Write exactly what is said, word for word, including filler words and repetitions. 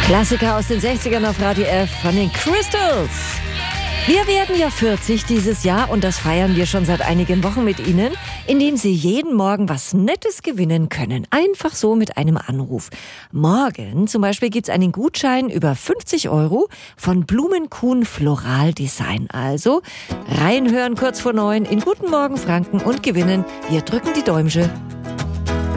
Klassiker aus den sechzigern auf Radio F von den Crystals. Wir werden ja vierzig dieses Jahr und das feiern wir schon seit einigen Wochen mit Ihnen, indem Sie jeden Morgen was Nettes gewinnen können. Einfach so mit einem Anruf. Morgen zum Beispiel gibt's einen Gutschein über fünfzig Euro von Blumenkuhn Floral Design. Also reinhören kurz vor neun in Guten Morgen Franken und gewinnen. Wir drücken die Däumchen.